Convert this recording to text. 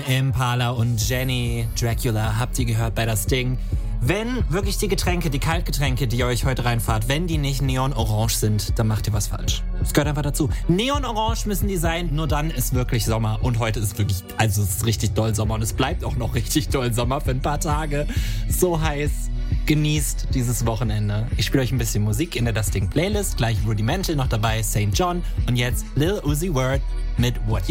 Impala und Jenny Dracula habt ihr gehört bei das Ding. Wenn wirklich die Getränke, die Kaltgetränke, die ihr euch heute reinfahrt, wenn die nicht neon-orange sind, dann macht ihr was falsch. Das gehört einfach dazu. Neon-orange müssen die sein, nur dann ist wirklich Sommer. Und heute ist wirklich, also es ist richtig doll Sommer und es bleibt auch noch richtig doll Sommer für ein paar Tage. So heiß. Genießt dieses Wochenende. Ich spiele euch ein bisschen Musik in der Das Ding Playlist. Gleich Rudimental noch dabei, St. John und jetzt Lil Uzi Vert mit What You